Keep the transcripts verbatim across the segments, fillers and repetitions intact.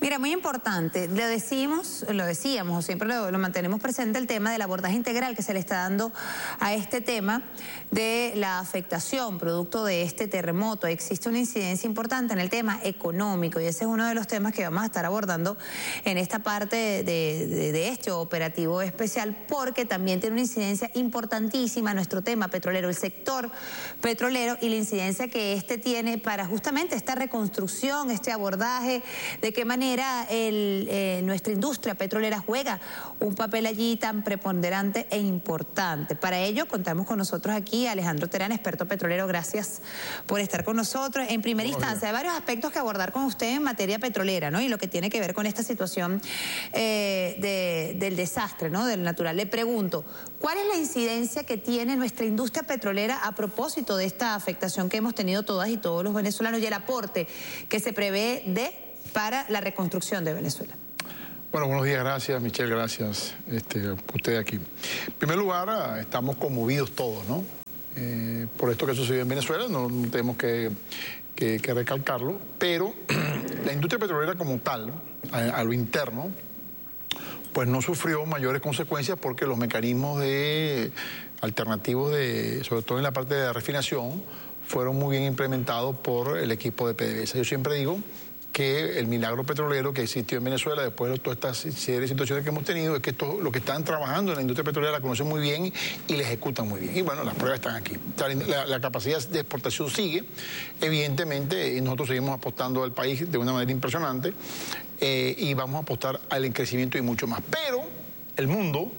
Mira, muy importante, lo decimos, lo decíamos, siempre lo, lo mantenemos presente, el tema del abordaje integral que se le está dando a este tema de la afectación producto de este terremoto. Existe una incidencia importante en el tema económico y ese es uno de los temas que vamos a estar abordando en esta parte de, de, de este operativo especial, porque también tiene una incidencia importantísima nuestro tema petrolero, el sector petrolero y la incidencia que este tiene para justamente esta reconstrucción, este abordaje, de qué manera el, eh, nuestra industria petrolera juega un papel allí tan preponderante e importante. Para ello contamos con nosotros aquí a Alejandro Terán, experto petrolero. Gracias por estar con nosotros. En primera Buenos instancia, días. Hay varios aspectos que abordar con usted en materia petrolera, ¿no? Y lo que tiene que ver con esta situación eh, de, del desastre, ¿no? Del natural. Le pregunto, ¿cuál es la incidencia que tiene nuestra industria petrolera a propósito de esta afectación que hemos tenido todas y todos los venezolanos y el aporte que se prevé de para la reconstrucción de Venezuela? Bueno, buenos días, gracias, Michelle, gracias este, usted aquí. En primer lugar, estamos conmovidos todos, ¿no? Eh, por esto que sucedió en Venezuela, no tenemos que, que, que recalcarlo, pero la industria petrolera como tal, a, a lo interno, pues no sufrió mayores consecuencias porque los mecanismos de alternativos, de, sobre todo en la parte de refinación, fueron muy bien implementados por el equipo de PDVSA. Yo siempre digo que el milagro petrolero que existió en Venezuela después de todas estas serias situaciones que hemos tenido es que esto, lo que están trabajando en la industria petrolera la conocen muy bien y la ejecutan muy bien. Y bueno, las pruebas están aquí. La, la capacidad de exportación sigue, evidentemente, y nosotros seguimos apostando al país de una manera impresionante eh, y vamos a apostar al crecimiento y mucho más. Pero el mundo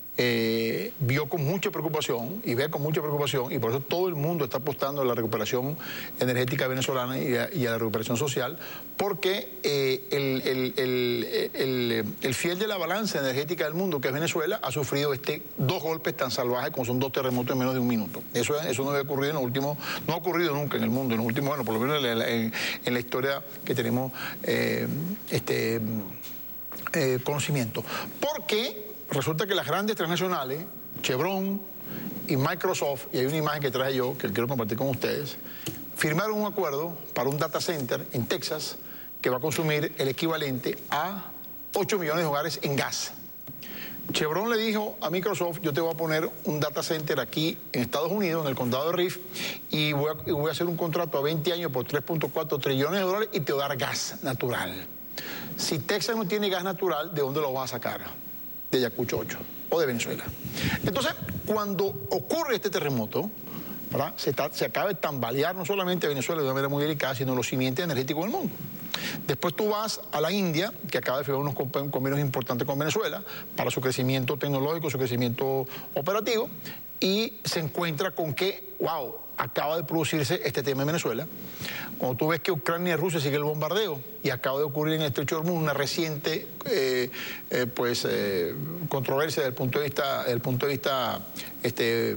Eh, vio con mucha preocupación y ve con mucha preocupación, y por eso todo el mundo está apostando a la recuperación energética venezolana y a, y a la recuperación social, porque eh, el, el, el, el, el fiel de la balanza energética del mundo, que es Venezuela, ha sufrido este dos golpes tan salvajes como son dos terremotos en menos de un minuto. Eso, eso no había ocurrido en los últimos, no ha ocurrido nunca en el mundo, en los últimos, bueno, por lo menos en, en, en la historia que tenemos eh, este eh, conocimiento. Porque resulta que las grandes transnacionales, Chevron y Microsoft, y hay una imagen que traje yo, que quiero compartir con ustedes, firmaron un acuerdo para un data center en Texas que va a consumir el equivalente a ocho millones de hogares en gas. Chevron le dijo a Microsoft, yo te voy a poner un data center aquí en Estados Unidos, en el condado de Reef, y voy a, y voy a hacer un contrato a veinte años por tres punto cuatro trillones de dólares y te voy a dar gas natural. Si Texas no tiene gas natural, ¿de dónde lo vas a sacar? De Ayacucho ocho o de Venezuela. Entonces, cuando ocurre este terremoto, ¿verdad? Se, ta, se acaba de tambalear no solamente Venezuela de una manera muy delicada, sino los simientes energéticos del mundo. Después tú vas a la India, que acaba de firmar unos convenios importantes con Venezuela para su crecimiento tecnológico, su crecimiento operativo, y se encuentra con que, wow, acaba de producirse este tema en Venezuela. Cuando tú ves que Ucrania y Rusia siguen el bombardeo y acaba de ocurrir en el Estrecho de Hormuz una reciente eh, eh, pues, eh, controversia desde el punto de vista, desde el punto de vista este,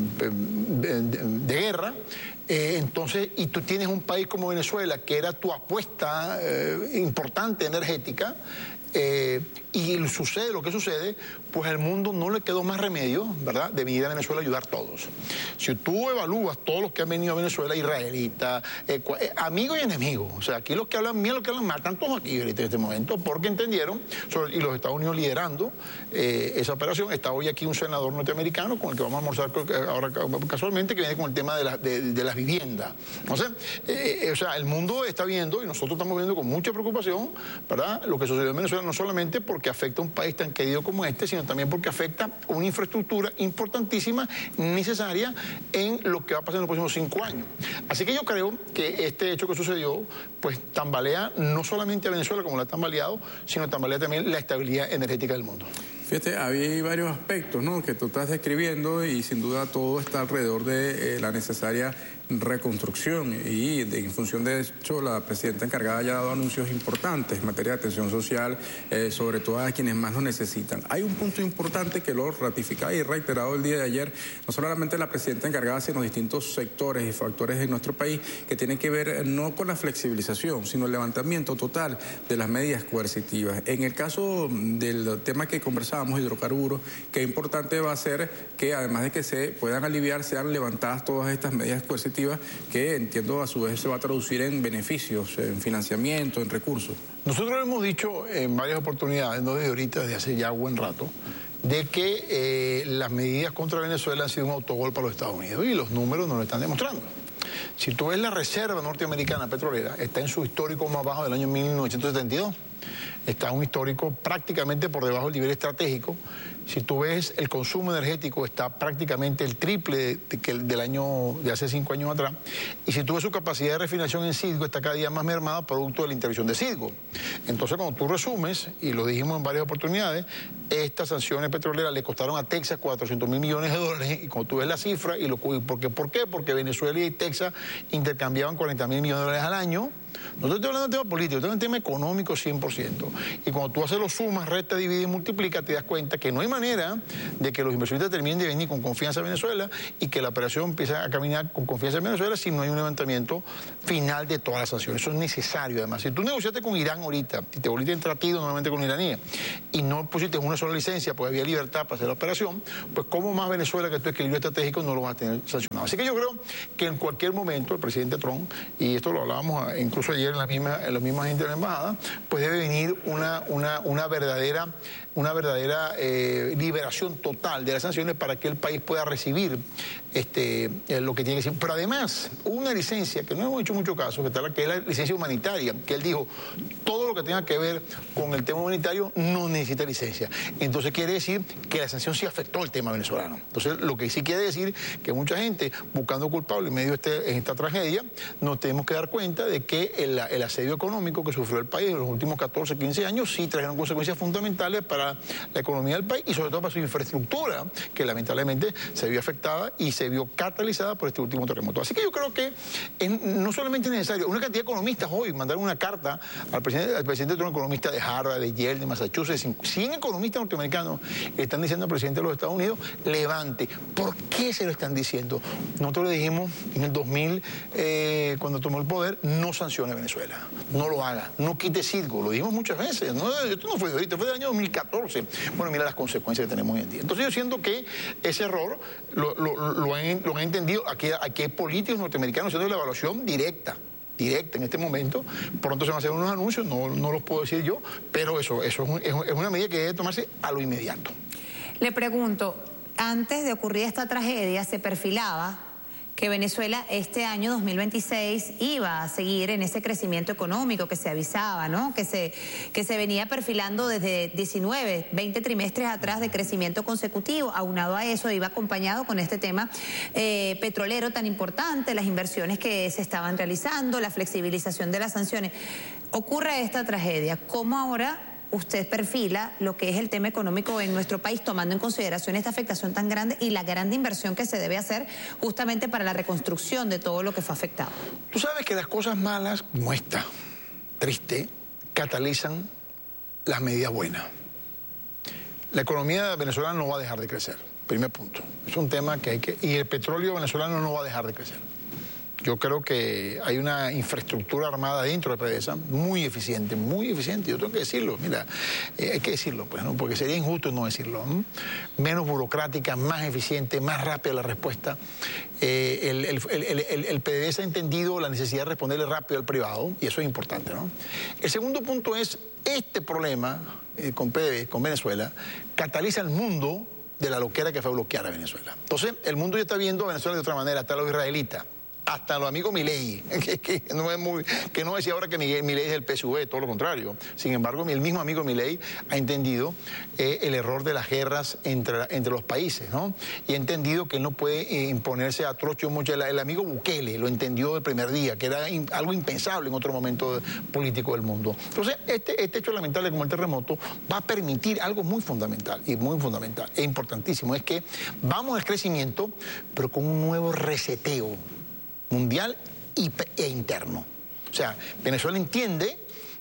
de, de guerra, eh, entonces, y tú tienes un país como Venezuela, que era tu apuesta eh, importante energética, eh, y sucede lo que sucede, pues al mundo no le quedó más remedio, ¿verdad?, de venir a Venezuela a ayudar a todos. Si tú evalúas todos los que han venido a Venezuela, israelitas, eh, eh, amigos y enemigos, o sea, aquí los que hablan bien, los que hablan mal, están todos aquí ahorita en este momento, porque entendieron, sobre, y los Estados Unidos liderando eh, esa operación. Está hoy aquí un senador norteamericano con el que vamos a almorzar ahora casualmente, que viene con el tema de, la, de, de las viviendas. Entonces, eh, o sea, el mundo está viendo, y nosotros estamos viendo con mucha preocupación, ¿verdad?, lo que sucedió en Venezuela, no solamente porque afecta a un país tan querido como este, sino también porque afecta una infraestructura importantísima, necesaria en lo que va a pasar en los próximos cinco años. Así que yo creo que este hecho que sucedió, pues tambalea no solamente a Venezuela como la ha tambaleado, sino tambalea también la estabilidad energética del mundo. Fíjate, había varios aspectos, ¿no?, que tú estás describiendo, y sin duda todo está alrededor de eh, la necesaria reconstrucción, y de, en función de hecho la presidenta encargada ya ha dado anuncios importantes en materia de atención social eh, sobre todo a quienes más lo necesitan. Hay un punto importante que lo ratificaba y reiterado el día de ayer, no solamente la presidenta encargada, sino distintos sectores y factores de nuestro país, que tienen que ver no con la flexibilización, sino el levantamiento total de las medidas coercitivas. En el caso del tema que conversábamos, hidrocarburos, qué importante va a ser que además de que se puedan aliviar, sean levantadas todas estas medidas coercitivas, que entiendo a su vez se va a traducir en beneficios, en financiamiento, en recursos. Nosotros hemos dicho en varias oportunidades, no desde ahorita, desde hace ya buen rato, de que eh, las medidas contra Venezuela han sido un autogol para los Estados Unidos y los números nos lo están demostrando. Si tú ves la reserva norteamericana petrolera, está en su histórico más bajo del año mil novecientos setenta y dos. Está en un histórico prácticamente por debajo del nivel estratégico. Si tú ves el consumo energético está prácticamente el triple de, de, que el del año de hace cinco años atrás. Y si tú ves su capacidad de refinación en Citgo está cada día más mermada producto de la intervención de Citgo. Entonces cuando tú resumes, y lo dijimos en varias oportunidades, estas sanciones petroleras le costaron a Texas cuatrocientos mil millones de dólares. Y cuando tú ves la cifra, y lo, ¿por qué? ¿Por qué? Porque Venezuela y Texas intercambiaban cuarenta mil millones de dólares al año. No estoy hablando de tema político, estoy hablando de tema económico cien por ciento. Y cuando tú haces los sumas, resta, divide y multiplica, te das cuenta que no hay manera de que los inversionistas terminen de venir con confianza a Venezuela y que la operación empiece a caminar con confianza en Venezuela si no hay un levantamiento final de todas las sanciones. Eso es necesario, además. Si tú negociaste con Irán ahorita y te volviste en tratido nuevamente con iraníes y no pusiste una sola licencia porque había libertad para hacer la operación, pues cómo más Venezuela, que tu equilibrio estratégico, no lo va a tener sancionado. Así que yo creo que en cualquier momento el presidente Trump, y esto lo hablábamos incluso ayer en la misma, en la misma gente de la embajada, pues debe venir una, una, una verdadera, una verdadera eh, liberación total de las sanciones para que el país pueda recibir este, eh, lo que tiene que decir. Pero además, hubo una licencia que no hemos hecho mucho caso, que, está la, que es la licencia humanitaria, que él dijo, todo lo que tenga que ver con el tema humanitario no necesita licencia. Entonces quiere decir que la sanción sí afectó el tema venezolano. Entonces lo que sí quiere decir que mucha gente buscando culpables en medio de este, esta tragedia, nos tenemos que dar cuenta de que el, el asedio económico que sufrió el país en los últimos catorce, quince años sí trajeron consecuencias fundamentales para la economía del país y sobre todo para su infraestructura, que lamentablemente se vio afectada y se vio catalizada por este último terremoto. Así que yo creo que es no solamente necesario, una cantidad de economistas hoy mandaron una carta al presidente, al presidente Trump, economista de Harvard, de Yale, de Massachusetts, cien economistas norteamericanos que están diciendo al presidente de los Estados Unidos, levante. ¿Por qué se lo están diciendo? Nosotros le dijimos en el dos mil, eh, cuando tomó el poder, no sancione a Venezuela, no lo haga, no quite Citgo, lo dijimos muchas veces, ¿no? Esto no fue de ahorita, fue del año dos mil catorce. Bueno, mira las consecuencias que tenemos hoy en día. Entonces yo siento que ese error lo, lo, lo, han, lo han entendido, aquí, aquí hay políticos norteamericanos haciendo la evaluación directa. directa en este momento. Pronto se van a hacer unos anuncios, no, no los puedo decir yo, pero eso, eso es, un, es una medida que debe tomarse a lo inmediato. Le pregunto, antes de ocurrir esta tragedia, se perfilaba que Venezuela este año dos mil veintiséis iba a seguir en ese crecimiento económico que se avisaba, ¿no? Que se, que se venía perfilando desde diecinueve, veinte trimestres atrás de crecimiento consecutivo. Aunado a eso, iba acompañado con este tema eh, petrolero tan importante, las inversiones que se estaban realizando, la flexibilización de las sanciones. Ocurre esta tragedia. ¿Cómo ahora usted perfila lo que es el tema económico en nuestro país, tomando en consideración esta afectación tan grande y la grande inversión que se debe hacer justamente para la reconstrucción de todo lo que fue afectado? Tú sabes que las cosas malas, como esta, triste, catalizan las medidas buenas. La economía venezolana no va a dejar de crecer, primer punto. Es un tema que hay que... Y el petróleo venezolano no va a dejar de crecer. Yo creo que hay una infraestructura armada dentro de PDVSA muy eficiente, muy eficiente. Yo tengo que decirlo, mira, eh, hay que decirlo, pues, ¿no? Porque sería injusto no decirlo. ¿no? Menos burocrática, más eficiente, más rápida la respuesta. Eh, el, el, el, el, el PDVSA ha entendido la necesidad de responderle rápido al privado, y eso es importante, ¿no? El segundo punto es, este problema eh, con P D V S A, con Venezuela, cataliza el mundo de la loquera que fue bloquear a Venezuela. Entonces, el mundo ya está viendo a Venezuela de otra manera, hasta los israelitas. Hasta los amigos Milei, que, que, no es muy, que no decía ahora que Milei es el P S V, todo lo contrario. Sin embargo, el mismo amigo Milei ha entendido eh, el error de las guerras entre, entre los países, ¿no? Y ha entendido que él no puede eh, imponerse a trocho mucho. El, el amigo Bukele lo entendió el primer día, que era in, algo impensable en otro momento político del mundo. Entonces, este, este hecho lamentable como el terremoto va a permitir algo muy fundamental, y muy fundamental, e importantísimo, es que vamos al crecimiento, pero con un nuevo reseteo mundial e interno. O sea, Venezuela entiende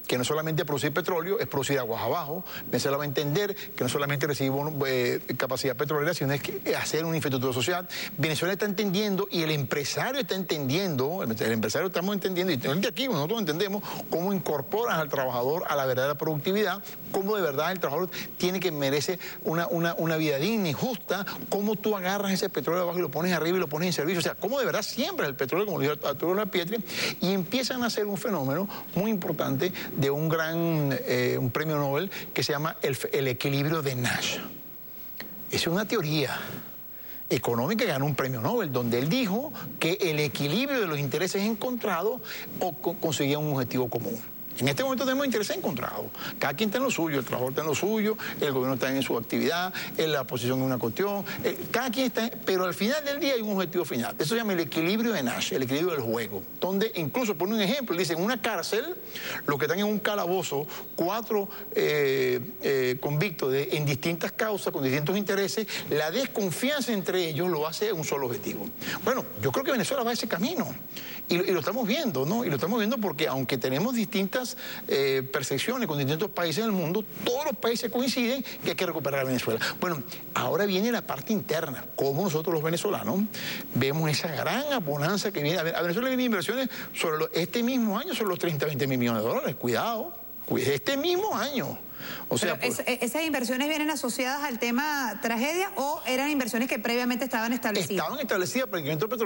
que no solamente producir petróleo, es producir aguas abajo. Venezuela va a entender que no solamente recibimos eh, capacidad petrolera, sino es que hacer una infraestructura social. Venezuela está entendiendo y el empresario está entendiendo, el empresario estamos entendiendo, y de aquí nosotros entendemos cómo incorporas al trabajador a la verdadera productividad, cómo de verdad el trabajador tiene que merece una, una, una vida digna y justa, cómo tú agarras ese petróleo abajo y lo pones arriba y lo pones en servicio, o sea, cómo de verdad siembras el petróleo, como lo dijo Arturo Lapietri, y empiezan a hacer un fenómeno muy importante de un gran eh, un premio Nobel que se llama el, el equilibrio de Nash. Es una teoría económica que ganó un premio Nobel, donde él dijo que el equilibrio de los intereses encontrados o co conseguía un objetivo común. En este momento tenemos intereses encontrados. Cada quien está en lo suyo, el trabajador está en lo suyo, el gobierno está en su actividad, en la oposición en una cuestión, el, cada quien está, en, pero al final del día hay un objetivo final. Eso se llama el equilibrio de Nash, el equilibrio del juego, donde incluso pone un ejemplo, dice, en una cárcel, los que están en un calabozo, cuatro eh, eh, convictos de, en distintas causas, con distintos intereses, la desconfianza entre ellos lo hace un solo objetivo. Bueno, yo creo que Venezuela va a ese camino, y, y lo estamos viendo, ¿no? Y lo estamos viendo porque aunque tenemos distintas Eh, percepciones con distintos países del mundo, todos los países coinciden que hay que recuperar a Venezuela. Bueno, ahora viene la parte interna, como nosotros los venezolanos vemos esa gran bonanza que viene. A Venezuela vienen inversiones sobre lo, este mismo año sobre los treinta, veinte mil millones de dólares. Cuidado, este mismo año. O sea, Pero es, ¿esas inversiones vienen asociadas al tema tragedia o eran inversiones que previamente estaban establecidas? Estaban establecidas para el incremento petrolero.